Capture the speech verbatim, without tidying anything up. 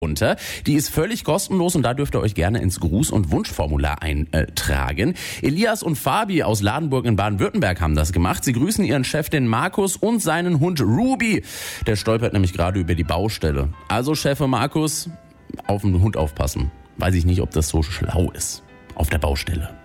runter. Die ist völlig kostenlos und da dürft ihr euch gerne ins Gruß- und Wunschformular eintragen. Elias und Fabi aus Ladenburg in Baden-Württemberg haben das gemacht. Sie grüßen ihren Chef, den Markus, und seinen Hund Ruby. Der stolpert nämlich gerade über die Baustelle. Also, Chef Markus, auf den Hund aufpassen. Weiß ich nicht, ob das so schlau ist. Auf der Baustelle.